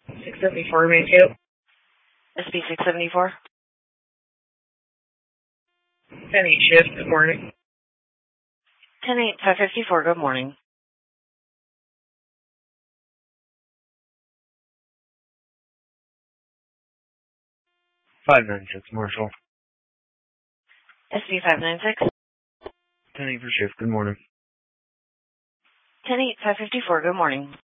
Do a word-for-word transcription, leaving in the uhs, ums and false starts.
six seventy-four, main two. S B six seventy-four. ten eight shift, good morning. ten eight, five fifty-four, good morning. five nine six, Marshall. S B five nine six. ten eight for shift, good morning. ten eight, five fifty-four, good morning.